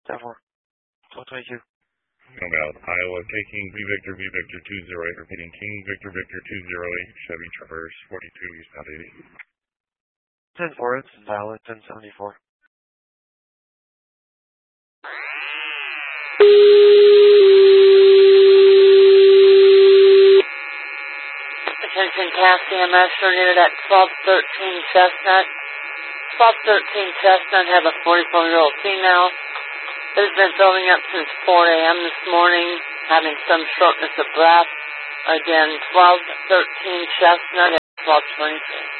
10-4. 1222. Inbound, Iowa, taking V Victor 208, repeating King Victor 208, Chevy Traverse 42, eastbound 80. 10-4, it's valid, 1074. Attention CAS CMS, you're needed at 1213 Chestnut. 1213 Chestnut have a 44-year-old female. It has been building up since 4 a.m. this morning, having some shortness of breath. Again, 1213 Chestnut at 1222.